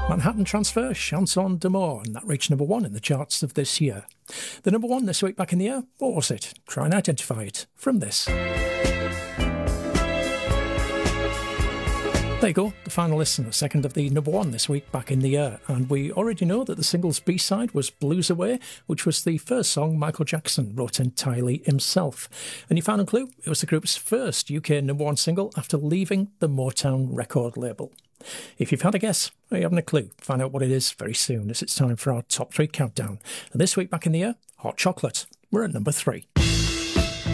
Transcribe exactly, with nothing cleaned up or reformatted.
Manhattan Transfer, Chanson d'amour, and that reached number one in the charts of this year. The number one this week back in the year, what was it? Try and identify it from this. There you go, the final listen, the second of the number one this week back in the year. And we already know that the single's B-side was Blues Away, which was the first song Michael Jackson wrote entirely himself. And your final clue, it was the group's first U K number one single after leaving the Motown record label. If you've had a guess or you haven't a clue, find out what it is very soon, as it's time for our top three countdown. And this week back in the year, Hot Chocolate. We're at number three.